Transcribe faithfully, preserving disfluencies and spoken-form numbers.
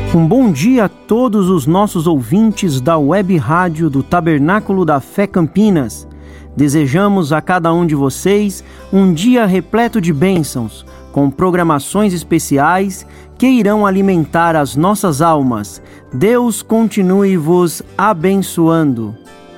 Um bom dia a todos os nossos ouvintes da Web Rádio do Tabernáculo da Fé Campinas. Desejamos a cada um de vocês um dia repleto de bênçãos, com programações especiais que irão alimentar as nossas almas. Deus continue vos abençoando.